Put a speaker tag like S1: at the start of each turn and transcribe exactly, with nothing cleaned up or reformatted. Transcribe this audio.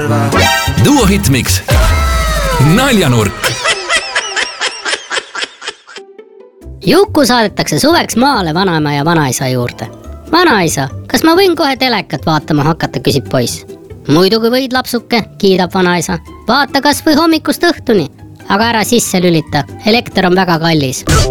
S1: Duo Hitmix Naljanurk.
S2: Juku saadetakse suveks maale vanaema ja vanaisa juurde. Vanaisa, kas ma võin kohe telekat vaatama hakata, küsib poiss. Muidugi võid, lapsuke, kiidab vanaisa. Vaata kas või hommikust õhtuni, aga ära sisse lülita, elekter on väga kallis.